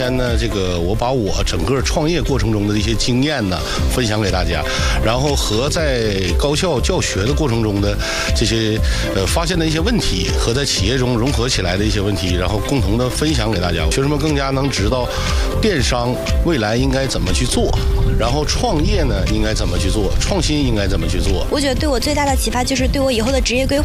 天呢，我把我整个创业过程中的一些经验呢分享给大家，然后和在高校教学的过程中的这些发现的一些问题，和在企业中融合起来的一些问题，然后共同的分享给大家，学生们更加能知道电商未来应该怎么去做，然后创业呢应该怎么去做，创新应该怎么去做。 我觉得对我最大的启发就是对我以后的职业规划